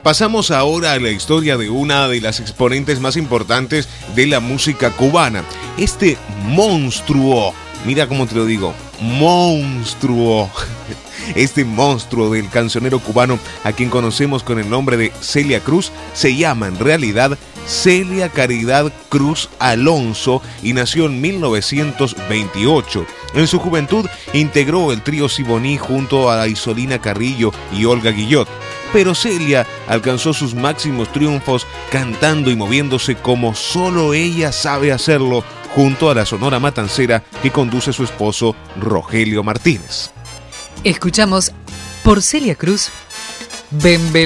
Pasamos ahora a la historia de una de las exponentes más importantes de la música cubana. Este monstruo, mira cómo te lo digo, monstruo. Este monstruo del cancionero cubano, a quien conocemos con el nombre de Celia Cruz, se llama en realidad Celia Caridad Cruz Alonso y nació en 1928. En su juventud integró el trío Siboney junto a Isolina Carrillo y Olga Guillot. Pero Celia alcanzó sus máximos triunfos cantando y moviéndose como solo ella sabe hacerlo, junto a la Sonora Matancera que conduce su esposo Rogelio Martínez. Escuchamos por Celia Cruz, Bembelé.